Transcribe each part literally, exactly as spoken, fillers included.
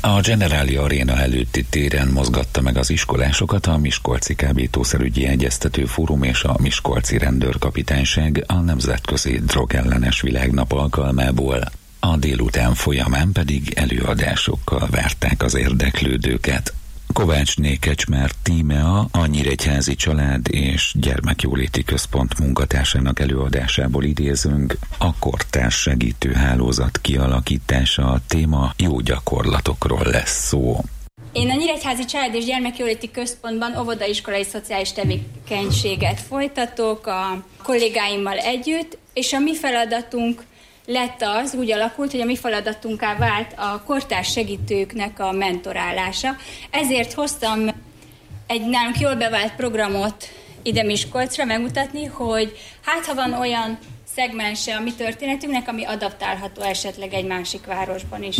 A Generáli Aréna előtti téren mozgatta meg az iskolásokat a Miskolci Kábítószerügyi Egyeztető Fórum és a Miskolci Rendőrkapitányság a Nemzetközi Drogellenes Világnap alkalmából. A délután folyamán pedig előadásokkal várták az érdeklődőket. Kovácsné Kecsmár Tímea, a Nyíregyházi Család és Gyermekjóléti Központ munkatársának előadásából idézünk, a kortárs segítőhálózat kialakítása a téma, jó gyakorlatokról lesz szó. Én a Nyíregyházi Család és Gyermekjóléti Központban óvodaiskolai szociális tevékenységet folytatok a kollégáimmal együtt, és a mi feladatunk lett az, úgy alakult, hogy a mi feladatunká vált a kortárs segítőknek a mentorálása. Ezért hoztam egy nálunk jól bevált programot ide Miskolcra megmutatni, hogy hát ha van olyan szegmense a mi történetünknek, ami adaptálható esetleg egy másik városban is.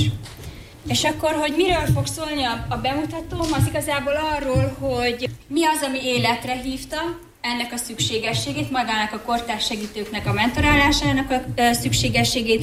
És akkor, hogy miről fog szólni a, a bemutatóm, az igazából arról, hogy mi az, ami életre hívta ennek a szükségességét, magának a kortárs segítőknek a mentorálásának a szükségességét,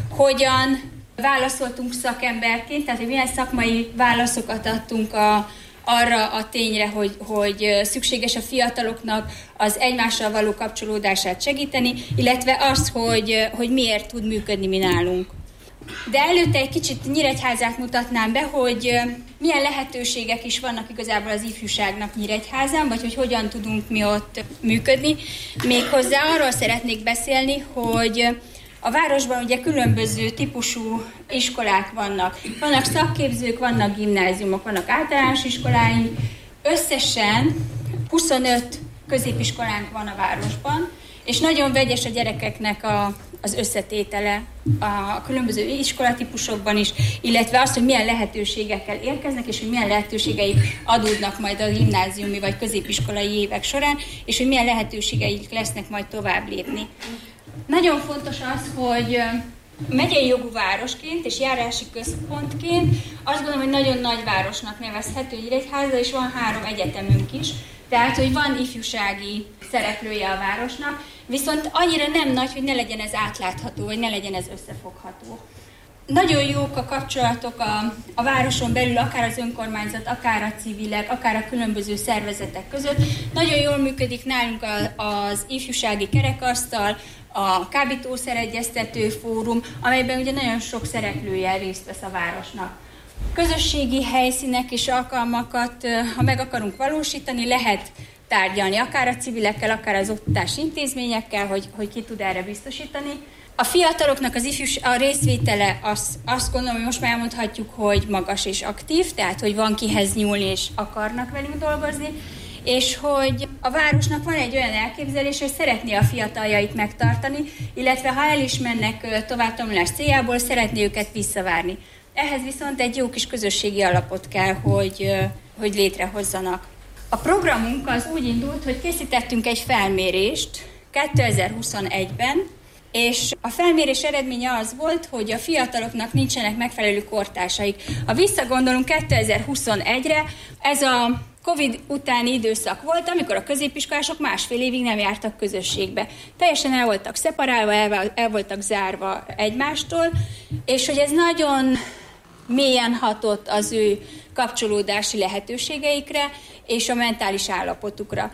hogyan válaszoltunk szakemberként, tehát hogy milyen szakmai válaszokat adtunk a, arra a tényre, hogy, hogy szükséges a fiataloknak az egymással való kapcsolódását segíteni, illetve az, hogy, hogy miért tud működni mi nálunk. De előtte egy kicsit Nyíregyházát mutatnám be, hogy milyen lehetőségek is vannak igazából az ifjúságnak Nyíregyházán, vagy hogy hogyan tudunk mi ott működni. Méghozzá arról szeretnék beszélni, hogy a városban ugye különböző típusú iskolák vannak. Vannak szakképzők, vannak gimnáziumok, vannak általános iskoláink. Összesen huszonöt középiskolánk van a városban, és nagyon vegyes a gyerekeknek a, az összetétele a különböző iskolatípusokban is, illetve az, hogy milyen lehetőségekkel érkeznek, és hogy milyen lehetőségeik adódnak majd a gimnáziumi vagy középiskolai évek során, és hogy milyen lehetőségeik lesznek majd tovább lépni. Nagyon fontos az, hogy megyei jogú városként és járási központként azt gondolom, hogy nagyon nagy városnak nevezhető Nyíregyháza, és van három egyetemünk is, tehát, hogy van ifjúsági szereplője a városnak, viszont annyira nem nagy, hogy ne legyen ez átlátható, vagy ne legyen ez összefogható. Nagyon jók a kapcsolatok a, a városon belül, akár az önkormányzat, akár a civilek, akár a különböző szervezetek között. Nagyon jól működik nálunk a, az ifjúsági kerekasztal, a Kábítószeregyeztető Fórum, amelyben ugye nagyon sok szereplője részt vesz a városnak. Közösségi helyszínek és alkalmakat, ha meg akarunk valósítani, lehet tárgyalni, akár a civilekkel, akár az oktatási intézményekkel, hogy, hogy ki tud erre biztosítani. A fiataloknak az ifjús, a részvétele az, azt gondolom, hogy most már elmondhatjuk, hogy magas és aktív, tehát hogy van kihez nyúlni és akarnak velünk dolgozni, és hogy a városnak van egy olyan elképzelés, hogy szeretné a fiataljait megtartani, illetve ha el is mennek továbbtanulás céljából, szeretné őket visszavárni. Ehhez viszont egy jó kis közösségi alapot kell, hogy, hogy létrehozzanak. A programunk az úgy indult, hogy készítettünk egy felmérést kétezer-huszonegyben, és a felmérés eredménye az volt, hogy a fiataloknak nincsenek megfelelő kortársaik. Ha visszagondolunk kétezer-huszonegyre, ez a Covid utáni időszak volt, amikor a középiskolások másfél évig nem jártak közösségbe. Teljesen el voltak szeparálva, el, el voltak zárva egymástól, és hogy ez nagyon mélyen hatott az ő kapcsolódási lehetőségeikre és a mentális állapotukra.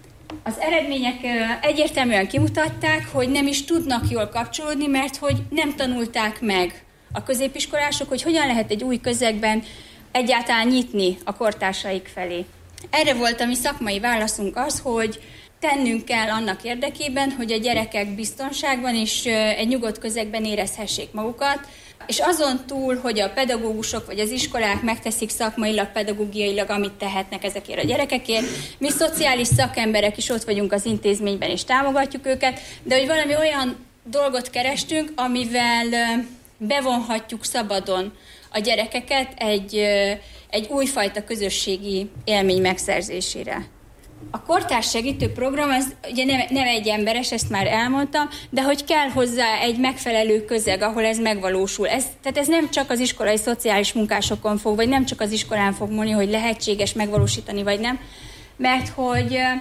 Az eredmények egyértelműen kimutatták, hogy nem is tudnak jól kapcsolódni, mert hogy nem tanulták meg a középiskolások, hogy hogyan lehet egy új közegben egyáltalán nyitni a kortársaik felé. Erre volt a mi szakmai válaszunk az, hogy tennünk kell annak érdekében, hogy a gyerekek biztonságban és egy nyugodt közegben érezhessék magukat, és azon túl, hogy a pedagógusok vagy az iskolák megteszik szakmailag, pedagógiailag, amit tehetnek ezekért a gyerekekért, mi szociális szakemberek is ott vagyunk az intézményben és támogatjuk őket, de hogy valami olyan dolgot kerestünk, amivel bevonhatjuk szabadon a gyerekeket egy, egy újfajta közösségi élmény megszerzésére. A kortárs segítő program az ugye nem, nem egy emberes, ezt már elmondtam, de hogy kell hozzá egy megfelelő közeg, ahol ez megvalósul. Ez, tehát ez nem csak az iskolai szociális munkásokon fog, vagy nem csak az iskolán fog múlni, hogy lehetséges megvalósítani, vagy nem, mert hogy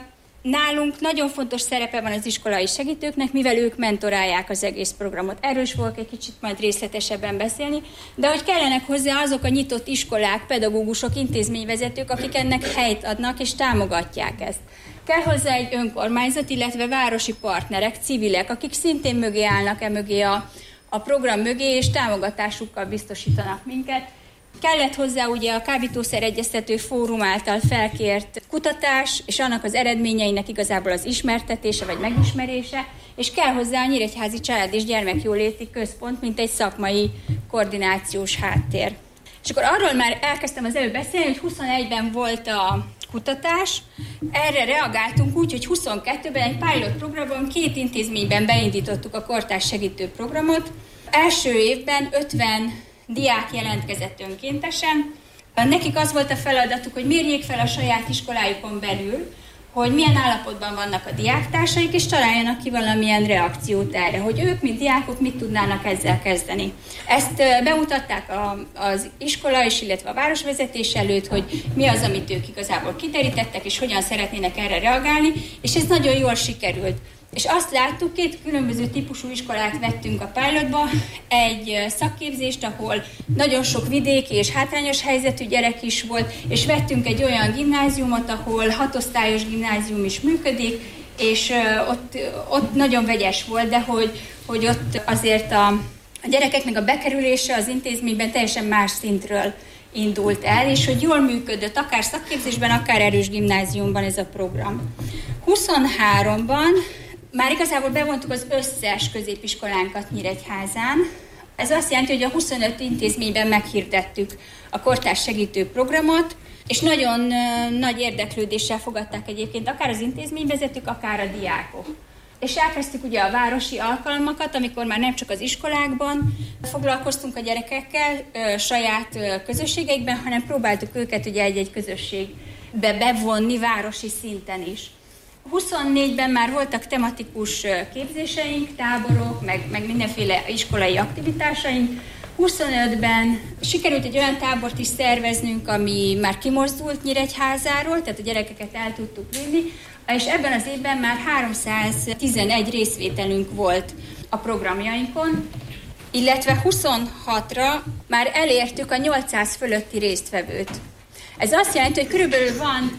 Nálunk nagyon fontos szerepe van az iskolai segítőknek, mivel ők mentorálják az egész programot. Erről is fogok egy kicsit majd részletesebben beszélni, de hogy kellenek hozzá azok a nyitott iskolák, pedagógusok, intézményvezetők, akik ennek helyt adnak és támogatják ezt. Kell hozzá egy önkormányzat, illetve városi partnerek, civilek, akik szintén mögé állnak e mögé a, a program mögé, és támogatásukkal biztosítanak minket. Kellett hozzá ugye a Kábítószer Egyeztető Fórum által felkért kutatás, és annak az eredményeinek igazából az ismertetése vagy megismerése, és kell hozzá a Nyíregyházi Család- és Gyermekjóléti Központ, mint egy szakmai koordinációs háttér. És akkor arról már elkezdtem az előbb beszélni, hogy huszonegyben volt a kutatás, erre reagáltunk úgy, hogy huszonkettőben egy pilot programon két intézményben beindítottuk a kortárs segítő programot. Első évben ötven diák jelentkezett önkéntesen. Nekik az volt a feladatuk, hogy mérjék fel a saját iskolájukon belül, hogy milyen állapotban vannak a diáktársaik, és találjanak ki valamilyen reakciót erre, hogy ők, mint diákok, mit tudnának ezzel kezdeni. Ezt bemutatták a, az iskola is, illetve a városvezetés előtt, hogy mi az, amit ők igazából kiterítettek, és hogyan szeretnének erre reagálni, és ez nagyon jól sikerült. És azt láttuk, két különböző típusú iskolát vettünk a pilotba, egy szakképzést, ahol nagyon sok vidéki és hátrányos helyzetű gyerek is volt, és vettünk egy olyan gimnáziumot, ahol hatosztályos gimnázium is működik, és ott, ott nagyon vegyes volt, de hogy, hogy ott azért a, a gyerekeknek a bekerülése az intézményben teljesen más szintről indult el, és hogy jól működött, akár szakképzésben, akár erős gimnáziumban ez a program. huszonháromban már igazából bevontuk az összes középiskolánkat Nyíregyházán. Ez azt jelenti, hogy a huszonöt intézményben meghirdettük a kortárs segítő programot, és nagyon uh, nagy érdeklődéssel fogadták egyébként akár az intézményvezetők, akár a diákok. És elkezdtük ugye a városi alkalmakat, amikor már nem csak az iskolákban foglalkoztunk a gyerekekkel uh, saját uh, közösségeikben, hanem próbáltuk őket ugye egy-egy közösségbe bevonni városi szinten is. huszonnégyben már voltak tematikus képzéseink, táborok, meg, meg mindenféle iskolai aktivitásaink. huszonötben sikerült egy olyan tábort is szerveznünk, ami már kimozdult Nyíregyházáról, tehát a gyerekeket el tudtuk vinni, és ebben az évben már háromszáztizenegy részvételünk volt a programjainkon, illetve huszonhatra már elértük a nyolcszáz fölötti résztvevőt. Ez azt jelenti, hogy körülbelül van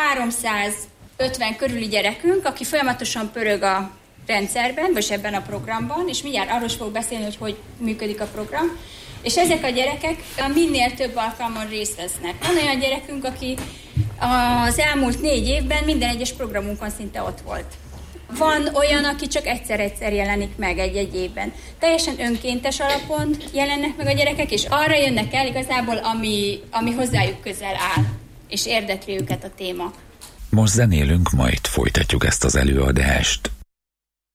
háromszázötven körüli gyerekünk, aki folyamatosan pörög a rendszerben, vagy ebben a programban, és mindjárt arról is fogok beszélni, hogy hogy működik a program, és ezek a gyerekek minél több alkalmon részt vesznek. Van olyan gyerekünk, aki az elmúlt négy évben minden egyes programunkon szinte ott volt. Van olyan, aki csak egyszer-egyszer jelenik meg egy-egy évben. Teljesen önkéntes alapon jelennek meg a gyerekek, és arra jönnek el igazából, ami, ami hozzájuk közel áll, és érdekli őket a téma. Most zenélünk, majd folytatjuk ezt az előadást.